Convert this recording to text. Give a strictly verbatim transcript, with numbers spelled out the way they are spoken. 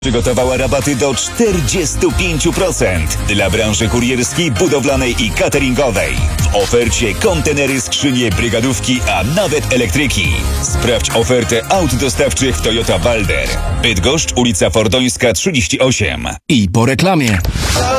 Przygotowała rabaty do czterdzieści pięć procent dla branży kurierskiej, budowlanej i cateringowej. W ofercie kontenery, skrzynie, brygadówki, a nawet elektryki. Sprawdź ofertę aut dostawczych w Toyota Balder. Bydgoszcz, ulica Fordońska trzydzieści osiem. I po reklamie.